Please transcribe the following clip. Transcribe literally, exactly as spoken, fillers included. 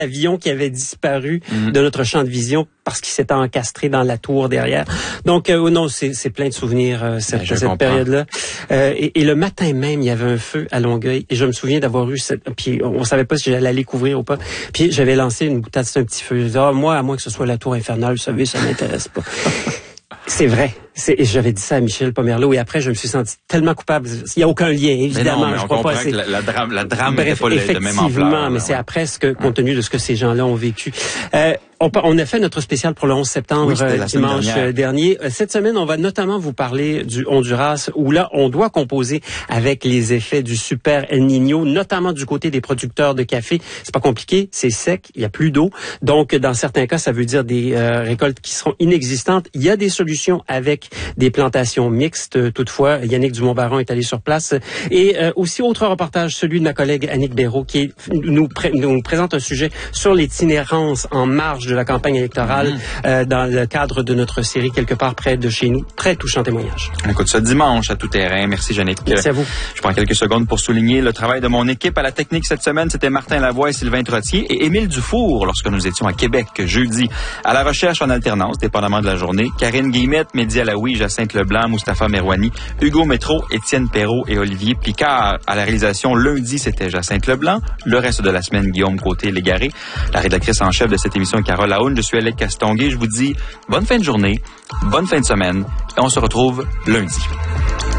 avion qui avait disparu mmh. de notre champ de vision parce qu'il s'était encastré dans la tour derrière. Donc, euh, non, c'est, c'est plein de souvenirs, euh, cette, ben, cette période-là. Euh, et, et le matin même, il y avait un feu à Longueuil. Et je me souviens d'avoir eu cette... Puis on savait pas si j'allais aller couvrir ou pas. Puis j'avais lancé une boutade sur un petit feu. Je disais, ah, moi, à moins que ce soit la tour infernale, vous savez, ça m'intéresse pas. C'est vrai. C'est, et j'avais dit ça à Michel Pomerleau et après je me suis senti tellement coupable. Il n'y a aucun lien, évidemment. Mais non, mais je on crois comprend pas. C'est... que la, la drame, la drame Bref, n'était pas de même ampleur. Effectivement, mais ouais. c'est après ce que, compte tenu de ce que ces gens-là ont vécu. Euh, on, on a fait notre spécial pour le onze septembre, oui, euh, dimanche dernier. Cette semaine, on va notamment vous parler du Honduras, où là, on doit composer avec les effets du super El Niño, notamment du côté des producteurs de café. C'est pas compliqué, c'est sec, il y a plus d'eau. Donc, dans certains cas, ça veut dire des euh, récoltes qui seront inexistantes. Il y a des solutions avec des plantations mixtes. Toutefois, Yannick Dumont-Baron est allé sur place. Et euh, aussi, autre reportage, celui de ma collègue Annick Béraud, qui est, nous, pré- nous présente un sujet sur l'itinérance en marge de la campagne électorale mmh. euh, dans le cadre de notre série Quelque part près de chez nous. Très touchant témoignage. Écoute, ce dimanche à tout terrain. Merci, Yannick. Merci à vous. Je prends quelques secondes pour souligner le travail de mon équipe à la technique cette semaine. C'était Martin Lavoie et Sylvain Trottier et Émile Dufour lorsque nous étions à Québec jeudi. À la recherche en alternance, dépendamment de la journée, Karine Guillemette, Mehdi Alaoui, Jacinthe Leblanc, Mustapha Merwani, Hugo Métro, Étienne Perrault et Olivier Plicard. À la réalisation, lundi, c'était Jacinthe Leblanc. Le reste de la semaine, Guillaume Côté-Légaré. La rédactrice en chef de cette émission est Carole Aoun. Je suis Alec Castonguay. Je vous dis bonne fin de journée, bonne fin de semaine et on se retrouve lundi.